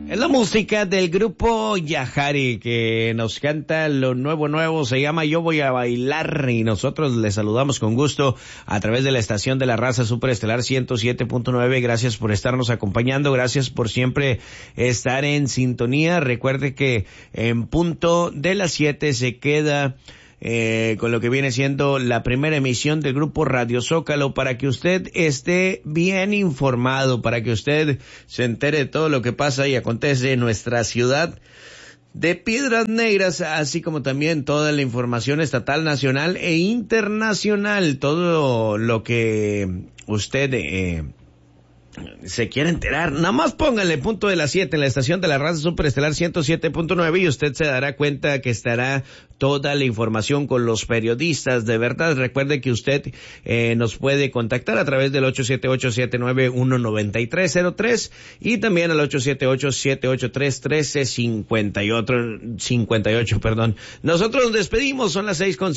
Es la música del grupo Yajari que nos canta lo nuevo, se llama Yo Voy a Bailar, y nosotros les saludamos con gusto a través de la estación de la raza Superestelar 107.9. Gracias por estarnos acompañando, gracias por siempre estar en sintonía. Recuerde que en punto de las 7 se queda con lo que viene siendo la primera emisión del grupo Radio Zócalo, para que usted esté bien informado, para que usted se entere de todo lo que pasa y acontece en nuestra ciudad de Piedras Negras, así como también toda la información estatal, nacional e internacional, todo lo que usted se quiere enterar. Nada más póngale punto de las 7 en la estación de la raza Superestelar 107.9 y usted se dará cuenta que estará toda la información con los periodistas de verdad. Recuerde que usted nos puede contactar a través del 878-791-9303 y también al 878-783-1358. Nosotros nos despedimos, son las 6:05.